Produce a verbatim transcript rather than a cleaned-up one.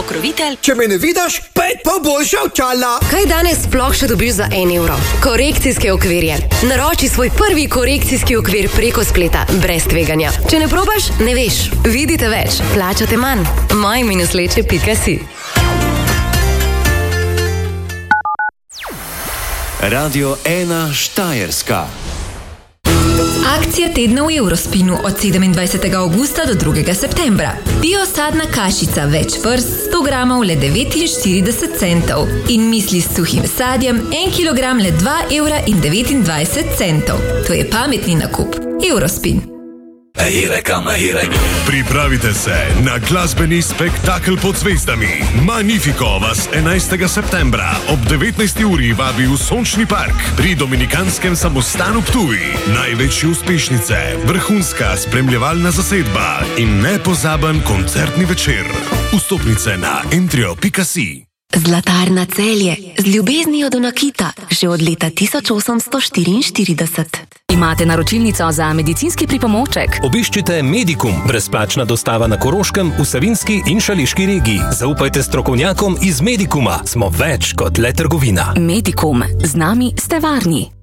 pokrovitelj. Če me ne vidiš, pet pa boljša očala. Kaj danes sploh še dobiš za en evro? Korekcijske okvirje. Naroči svoj prvi korekcijski okvir preko spleta, brez tveganja. Če ne probaš, ne veš. Vidite več, plačate manj. moj minus leče pika si. Radio ena Štajerska. Akcija tedna v Eurospinu od sedemindvajsetega avgusta do drugega septembra. Biosadna kašica več vrst sto gramov le devetinštirideset centov in misli s suhim sadjem en kilogram le dva evra in devetindvajset centov. To je pametni nakup. Eurospin. Pripravite se na glasbeni spektakel pod zvezdami. Magnifico vas enajstega septembra ob devetnajsti uri vabi v Sončni park pri Dominikanskem samostanu Ptuj. Največje uspešnice, vrhunska spremljevalna zasedba in nepozaben koncertni večer. Vstopnice na entrio pika si. Zlatarna Celje z ljubeznijo do nakita že od leta tisoč osemsto štiriinštirideset. Imate naročilnico za medicinski pripomoček? Obiščite Medikum, brezplačna dostava na Koroškem, v Savinjski in Šaleški regiji. Zaupajte strokovnjakom iz Medikuma. Smo več kot le trgovina. Medikum. Z nami ste varni.